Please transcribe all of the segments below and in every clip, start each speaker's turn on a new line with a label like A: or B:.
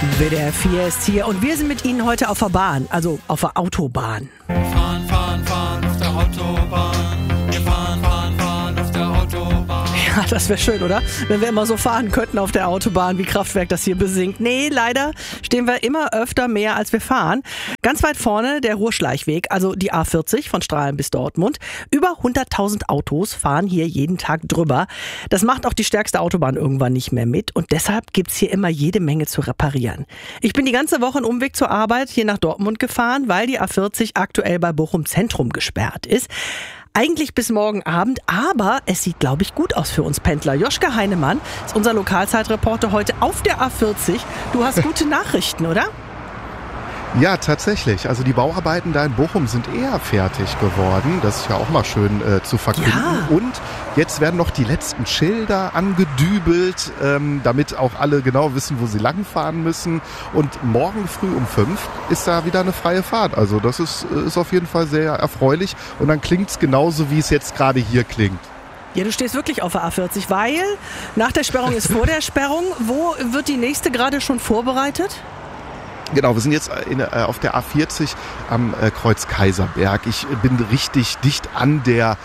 A: WDR 4 ist hier und wir sind mit Ihnen heute auf der Bahn, also auf der Autobahn.
B: Fahren, fahren, fahren auf der Autobahn. Wir fahren, fahren, fahren auf der Autobahn.
A: Ja, das wäre schön, oder? Wenn wir immer so fahren könnten auf der Autobahn, wie Kraftwerk das hier besingt. Nee, leider stehen wir immer öfter mehr, als wir fahren. Ganz weit vorne der Ruhrschleichweg, also die A40 von Strahlen bis Dortmund. Über 100.000 Autos fahren hier jeden Tag drüber. Das macht auch die stärkste Autobahn irgendwann nicht mehr mit und deshalb gibt's hier immer jede Menge zu reparieren. Ich bin die ganze Woche einen Umweg zur Arbeit hier nach Dortmund gefahren, weil die A40 aktuell bei Bochum Zentrum gesperrt ist. Eigentlich bis morgen Abend, aber es sieht, glaube ich, gut aus für uns Pendler. Joschka Heinemann ist unser Lokalzeitreporter heute auf der A40. Du hast gute Nachrichten, oder?
C: Ja, tatsächlich. Also die Bauarbeiten da in Bochum sind eher fertig geworden. Das ist ja auch mal schön zu verkünden.
A: Ja.
C: Und jetzt werden noch die letzten Schilder angedübelt, damit auch alle genau wissen, wo sie langfahren müssen. Und morgen früh um 5 ist da wieder eine freie Fahrt. Also das ist auf jeden Fall sehr erfreulich. Und dann klingt's genauso, wie es jetzt gerade hier klingt.
A: Ja, du stehst wirklich auf der A40, weil nach der Sperrung ist vor der Sperrung. Wo wird die nächste gerade schon vorbereitet?
C: Genau, wir sind jetzt auf der A40 am Kreuz Kaiserberg. Ich bin richtig dicht an der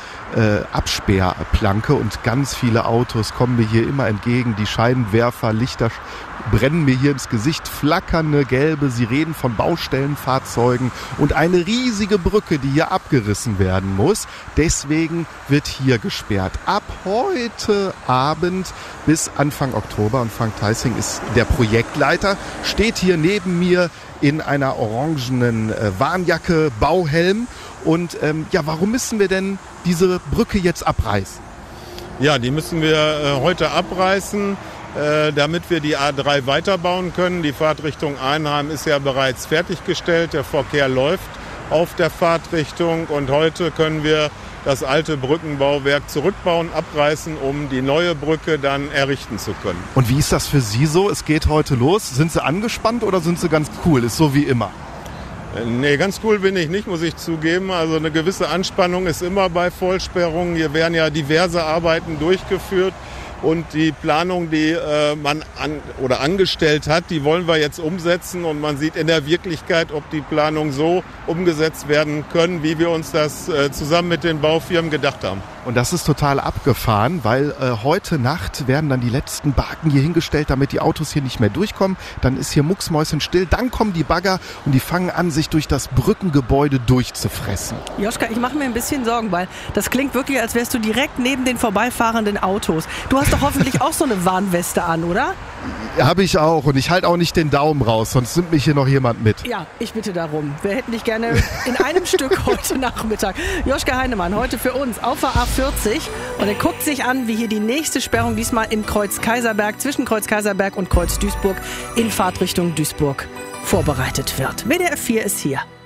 C: Absperrplanke und ganz viele Autos kommen mir hier immer entgegen. Die Scheinwerfer, Lichter brennen mir hier ins Gesicht, flackernde gelbe Sirenen von Baustellenfahrzeugen und eine riesige Brücke, die hier abgerissen werden muss. Deswegen wird hier gesperrt. Ab heute Abend bis Anfang Oktober, und Frank Theissing ist der Projektleiter, steht hier neben mir in einer orangenen Warnjacke, Bauhelm. Und warum müssen wir denn diese Brücke jetzt abreißen?
D: Ja, die müssen wir heute abreißen, damit wir die A3 weiterbauen können. Die Fahrtrichtung Einheim ist ja bereits fertiggestellt. Der Verkehr läuft auf der Fahrtrichtung und heute können wir das alte Brückenbauwerk zurückbauen, abreißen, um die neue Brücke dann errichten zu können.
C: Und wie ist das für Sie so? Es geht heute los. Sind Sie angespannt oder sind Sie ganz cool? Ist so wie immer.
D: Nee, ganz cool bin ich nicht, muss ich zugeben. Also eine gewisse Anspannung ist immer bei Vollsperrungen. Hier werden ja diverse Arbeiten durchgeführt. Und die Planung, die man angestellt hat, die wollen wir jetzt umsetzen. Und man sieht in der Wirklichkeit, ob die Planungen so umgesetzt werden können, wie wir uns das zusammen mit den Baufirmen gedacht haben.
C: Und das ist total abgefahren, weil heute Nacht werden dann die letzten Barken hier hingestellt, damit die Autos hier nicht mehr durchkommen. Dann ist hier mucksmäuschenstill. Dann kommen die Bagger und die fangen an, sich durch das Brückengebäude durchzufressen.
A: Joschka, ich mache mir ein bisschen Sorgen, weil das klingt wirklich, als wärst du direkt neben den vorbeifahrenden Autos. Du hast doch hoffentlich auch so eine Warnweste an, oder?
C: Habe ich auch. Und ich halte auch nicht den Daumen raus, sonst nimmt mich hier noch jemand mit.
A: Ja, ich bitte darum. Wir hätten dich gerne in einem Stück heute Nachmittag. Joschka Heinemann, heute für uns auf der A40. Und er guckt sich an, wie hier die nächste Sperrung, diesmal in Kreuz Kaiserberg, zwischen Kreuz Kaiserberg und Kreuz Duisburg, in Fahrtrichtung Duisburg vorbereitet wird. WDR 4 ist hier.